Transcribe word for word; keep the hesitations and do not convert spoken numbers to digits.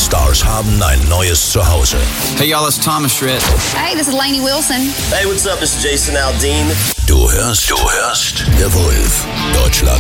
Stars haben ein neues Zuhause. Hey y'all, it's Thomas Schritt. Hey, this is Lainey Wilson. Hey, what's up? This is Jason Aldean. Du hörst, du hörst, der Wolf, Deutschland.